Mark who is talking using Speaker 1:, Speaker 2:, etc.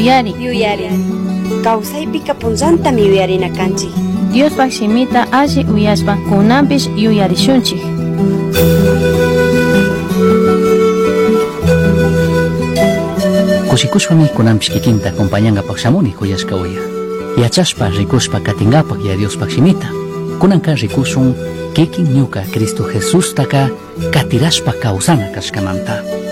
Speaker 1: Yuyari.
Speaker 2: Kawsaypika punllantami yuyarina kanchik.
Speaker 1: Diospak shimita alli uyashpa kunanpish yuyarishunchik.
Speaker 3: Kushikushpami kunanpish kikinta acompañanga pakshamuni kuyashka uya. Yachashpa rikushpa katingapak ya Diospak shimita. Kunanka rikushun kikin ñuka Cristo Jesus taka katirashpa kawsana kashkamanta.